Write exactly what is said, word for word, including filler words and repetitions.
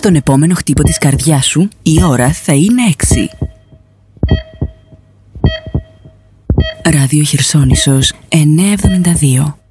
τον επόμενο χτύπο της καρδιάς σου, η ώρα θα είναι έξι. Ράδιο Χερσόνησος εννιακόσια εβδομήντα δύο.